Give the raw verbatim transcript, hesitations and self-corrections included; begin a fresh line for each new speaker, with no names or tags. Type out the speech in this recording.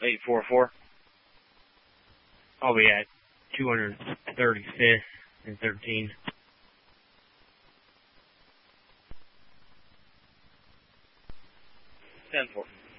eight four four. I'll be at two hundred thirty-fifth and thirteen. ten four.